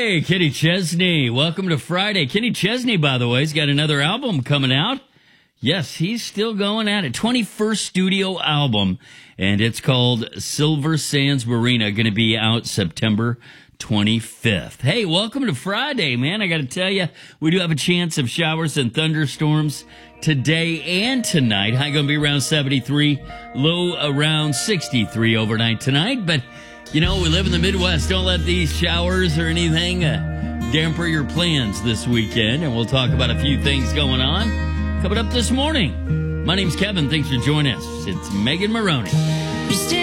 Hey, Kenny Chesney. Welcome to Friday. Kenny Chesney, by the way, has got another album coming out. Yes, he's still going at it. 21st studio album, and it's called Silver Sands Marina, going to be out September 25th. Hey, welcome to Friday, man. I got to tell you, we do have a chance of showers and thunderstorms today and tonight. High going to be around 73, low around 63 overnight tonight. But, you know, we live in the Midwest. Don't let these showers or anything damper your plans this weekend. And we'll talk about a few things going on coming up this morning. My name's Kevin. Thanks for joining us. It's Megan Maroney.